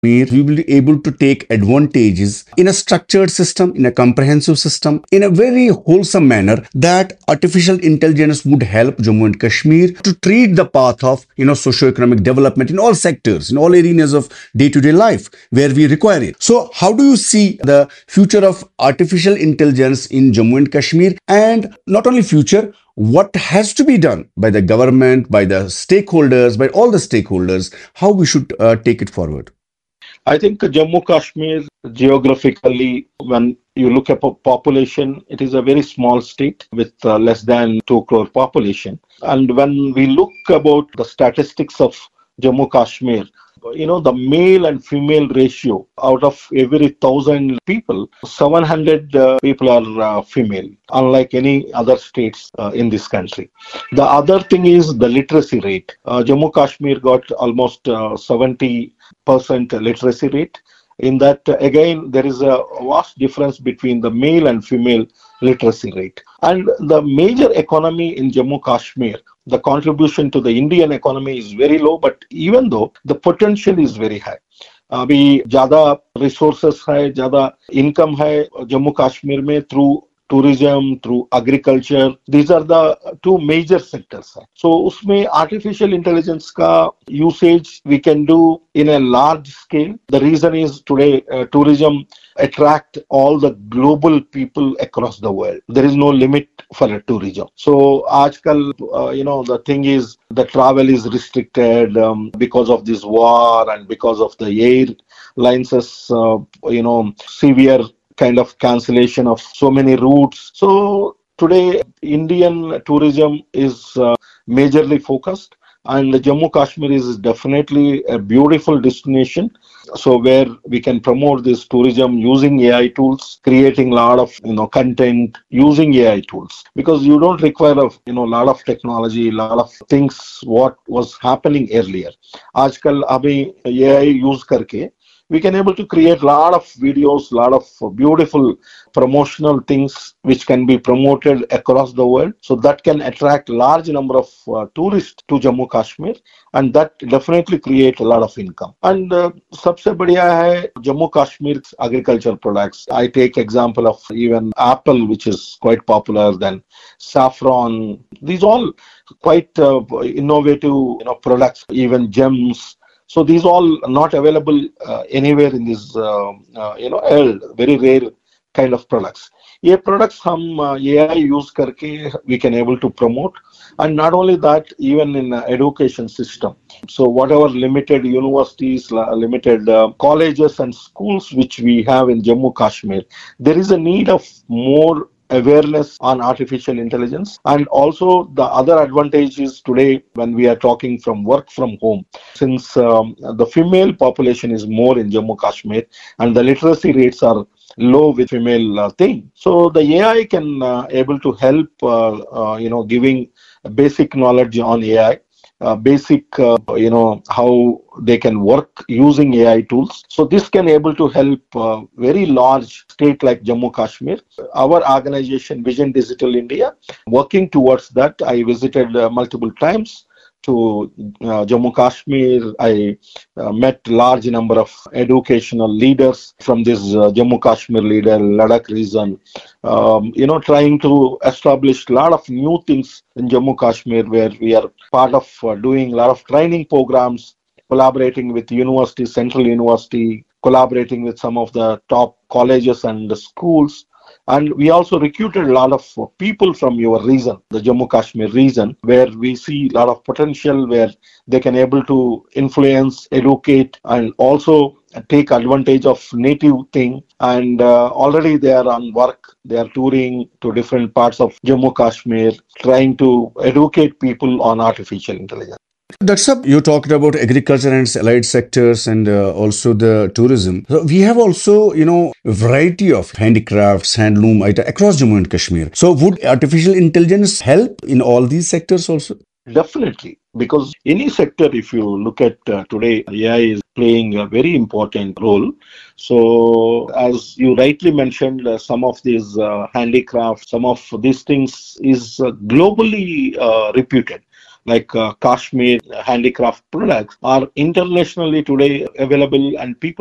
we will be able to take advantages in a structured system, in a comprehensive system, in a very wholesome manner that artificial intelligence would help Jammu and Kashmir to treat the path of, socio-economic development in all sectors, in all arenas of day-to-day life where we require it. So how do you see the future of artificial intelligence in Jammu and Kashmir? And not only future, what has to be done by the government, by the stakeholders, by all the stakeholders, how we should take it forward? I think Jammu Kashmir, geographically, when you look at population, it is a very small state with less than 2 crore population. And when we look about the statistics of Jammu Kashmir, the male and female ratio out of every 1,000 people, 700 people are female, unlike any other states in this country. The other thing is the literacy rate. Jammu Kashmir got almost 70% literacy rate. In that, again, there is a vast difference between the male and female literacy rate. And the major economy in Jammu Kashmir, the contribution to the Indian economy is very low, but even though the potential is very high. अभी ज़्यादा resources है, ज़्यादा income है जम्मू कश्मीर में through tourism, through agriculture. These are the two major sectors. So उसमें artificial intelligence का usage we can do in a large scale. The reason is today tourism attract all the global people across the world. There is no limit for a tourism. So आजकल the thing is the travel is restricted because of this war and because of the airlines severe kind of cancellation of so many routes. So today Indian tourism is majorly focused, and Jammu Kashmir is definitely a beautiful destination. So where we can promote this tourism using AI tools, creating a lot of content using AI tools, because you don't require a lot of technology, a lot of things what was happening earlier. आजकल अभी AI use करके we can able to create a lot of videos, a lot of beautiful promotional things which can be promoted across the world. So that can attract large number of tourists to Jammu Kashmir, and that definitely create a lot of income. And सबसे बढ़िया है Jammu Kashmir's agriculture products. I take example of even apple, which is quite popular, then saffron. These all quite innovative products, even gems. So these all not available anywhere in this very rare kind of products. ये products हम AI use करके we can able to promote, and not only that, even in education system. So whatever limited universities, limited colleges and schools which we have in Jammu Kashmir, there is a need of more awareness on artificial intelligence. And also the other advantage is today when we are talking from work from home, since the female population is more in Jammu Kashmir and the literacy rates are low with female thing. So the AI can able to help giving basic knowledge on AI. Basic, how they can work using AI tools. So this can able to help very large state like Jammu Kashmir. Our organization, Vision Digital India, working towards that. I visited multiple times to Jammu Kashmir. I met large number of educational leaders from this Jammu Kashmir leader, Ladakh region, trying to establish a lot of new things in Jammu Kashmir, where we are part of doing a lot of training programs, collaborating with university, Central University, collaborating with some of the top colleges and the schools. And we also recruited a lot of people from your region, the Jammu Kashmir region, where we see a lot of potential, where they can able to influence, educate, and also take advantage of native thing. And already they are on work. They are touring to different parts of Jammu Kashmir, trying to educate people on artificial intelligence. That's up. You talked about agriculture and allied sectors and also the tourism. So we have also, a variety of handicrafts, handloom items across Jammu and Kashmir. So would artificial intelligence help in all these sectors also? Definitely, because any sector, if you look at today, AI is playing a very important role. So as you rightly mentioned, some of these handicrafts, some of these things is globally reputed. like Kashmir handicraft products are internationally today available, and people